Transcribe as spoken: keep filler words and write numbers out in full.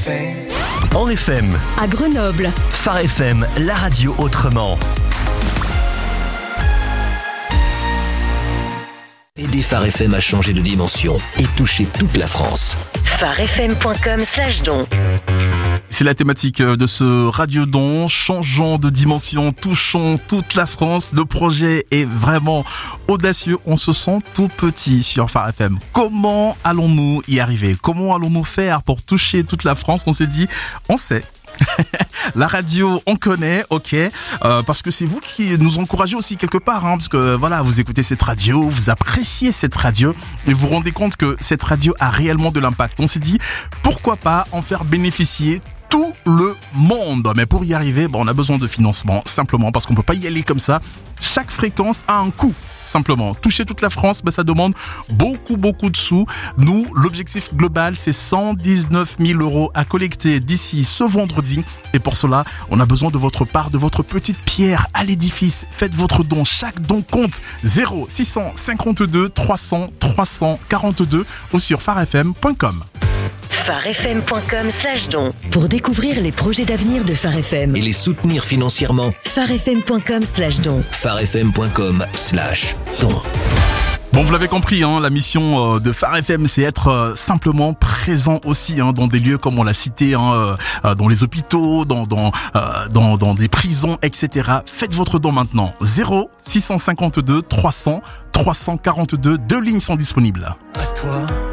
En F M, à Grenoble. Phare F M, la radio autrement. Aider Phare F M à changer de dimension et toucher toute la France. pharefm point com slash don. C'est la thématique de ce radiodon. Changeons de dimension, touchons toute la France. Le projet est vraiment audacieux. On se sent tout petit sur Phare F M. Comment allons-nous y arriver? Comment allons-nous faire pour toucher toute la France? On s'est dit, on sait. La radio, on connaît, ok, euh, parce que c'est vous qui nous encouragez aussi quelque part, hein, parce que voilà, vous écoutez cette radio, vous appréciez cette radio, et vous vous rendez compte que cette radio a réellement de l'impact. On s'est dit, pourquoi pas en faire bénéficier tout le monde. Mais pour y arriver, bon, on a besoin de financement, simplement, parce qu'on peut pas y aller comme ça. Chaque fréquence a un coût. Simplement, toucher toute la France, ben, ça demande beaucoup, beaucoup de sous. Nous, l'objectif global, c'est cent dix-neuf mille euros à collecter d'ici ce vendredi. Et pour cela, on a besoin de votre part, de votre petite pierre à l'édifice. Faites votre don. Chaque don compte. zéro six cent cinquante-deux trois cents trois cent quarante-deux ou sur pharefm point com. pharefm point com slash don. Pour découvrir les projets d'avenir de Phare F M. Et les soutenir financièrement. pharefm point com slash don. pharefm point com slash don. Bon, vous l'avez compris, hein, la mission de Phare F M, c'est être euh, simplement présent aussi, hein, dans des lieux comme on l'a cité, hein, euh, dans les hôpitaux, dans dans, euh, dans dans des prisons, et cetera. Faites votre don maintenant. zéro six cent cinquante-deux trois cents trois cent quarante-deux. Deux lignes sont disponibles. À toi.